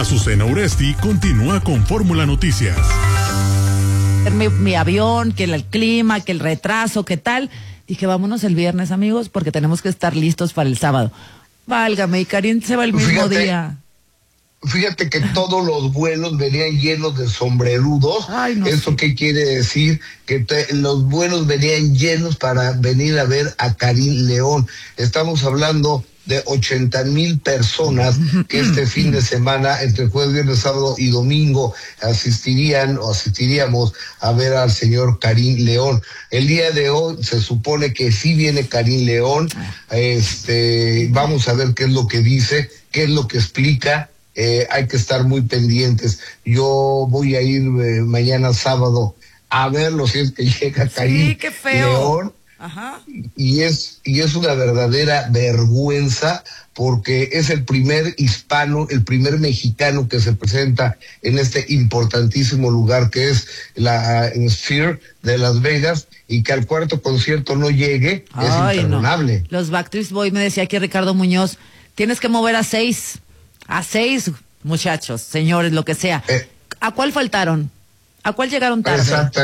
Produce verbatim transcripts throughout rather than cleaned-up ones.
Azucena Uresti continúa con Fórmula Noticias. Mi, mi avión, que el, el clima, que el retraso, qué tal. Dije, vámonos el viernes, amigos, porque tenemos que estar listos para el sábado. Válgame, y Karin se va el mismo Fíjate, día. Fíjate que todos los vuelos venían llenos de sombrerudos. Ay, no ¿Eso sé. qué quiere decir? Que te, los vuelos venían llenos para venir a ver a Karin León. Estamos hablando de ochenta mil personas que este fin de semana, entre jueves, viernes, sábado y domingo, asistirían o asistiríamos a ver al señor Karin León. El día de hoy se supone que sí viene Karin León. Este, vamos a ver qué es lo que dice, qué es lo que explica. Eh, hay que estar muy pendientes. Yo voy a ir eh, mañana sábado a verlo si es que llega Karin Sí, qué feo. León. Ajá. Y es, y es una verdadera vergüenza porque es el primer hispano, el primer mexicano que se presenta en este importantísimo lugar que es la uh, Sphere de Las Vegas, y que al cuarto concierto no llegue. Ay, es imperdonable. no. Los Backstreet Boys, me decía aquí Ricardo Muñoz, tienes que mover a seis, a seis muchachos, señores, lo que sea. Eh, ¿A cuál faltaron? ¿A cuál llegaron tarde? Exacto.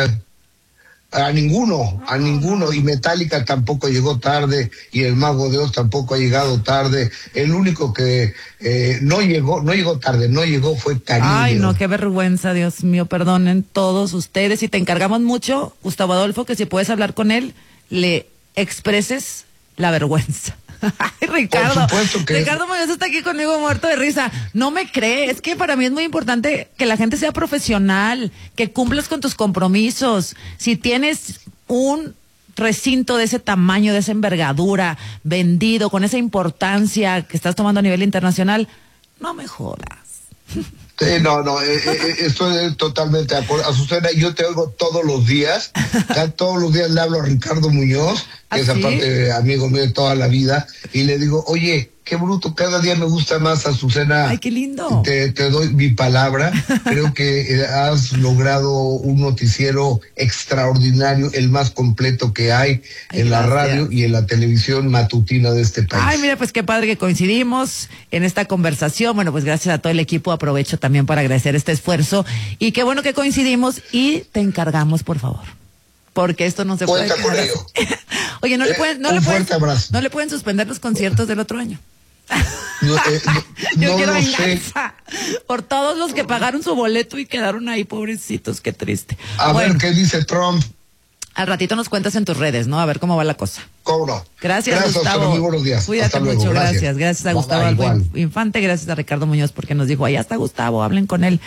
A ninguno, a ninguno, y Metallica tampoco llegó tarde, y el Mago de Oz tampoco ha llegado tarde. El único que eh, no llegó, no llegó tarde, no llegó fue Karin. Ay, no, qué vergüenza, Dios mío, perdonen todos ustedes, y te encargamos mucho, Gustavo Adolfo, que si puedes hablar con él, le expreses la vergüenza. Ay, Ricardo, Por supuesto que Ricardo Muñoz está aquí conmigo muerto de risa. No me cree, es que para mí es muy importante que la gente sea profesional, que cumplas con tus compromisos. Si tienes un recinto de ese tamaño, de esa envergadura, vendido, con esa importancia que estás tomando a nivel internacional, no me jodas. Sí, no, no, eh, eh, estoy totalmente de acuerdo. Azucena, yo te oigo todos los días, ya todos los días le hablo a Ricardo Muñoz, que es ¿Ah, sí? aparte amigo mío de toda la vida, y le digo, oye, qué bruto, cada día me gusta más, Azucena. Ay, qué lindo. Te, te doy mi palabra, creo que eh, has logrado un noticiero extraordinario, el más completo que hay Ay, en gracias. la radio y en la televisión matutina de este país. Ay, mira, pues qué padre que coincidimos en esta conversación. Bueno, pues gracias a todo el equipo. Aprovecho también para agradecer este esfuerzo. Y qué bueno que coincidimos y te encargamos, por favor. Porque esto no se Cuenta puede con quedar ello. así. Oye, no, Eh, le pueden, no, un le pueden, fuerte abrazo. no le pueden suspender los conciertos del otro año. No, eh, no, Yo no quiero lo sé. venganza por todos los que pagaron su boleto y quedaron ahí, pobrecitos, qué triste. A Bueno, ver qué dice Trump. al ratito nos cuentas en tus redes, ¿no? A ver cómo va la cosa. ¿Cómo no? Gracias, Gracias, Gustavo. Azucena, muy buenos días. Cuídate Hasta luego. mucho, gracias. Gracias, Gracias a Bye, Gustavo bye, Adolfo igual. Infante, gracias a Ricardo Muñoz porque nos dijo, allá está Gustavo, hablen con él.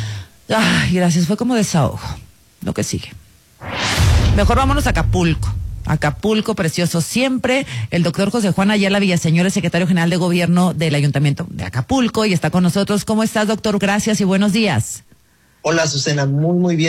Ay, gracias, fue como desahogo. Lo que sigue. Mejor vámonos a Acapulco. Acapulco, precioso siempre. El doctor José Juan Ayala Villaseñor es secretario general de gobierno del Ayuntamiento de Acapulco y está con nosotros. ¿Cómo estás, doctor? Gracias y buenos días. Hola, Azucena, muy, muy bien.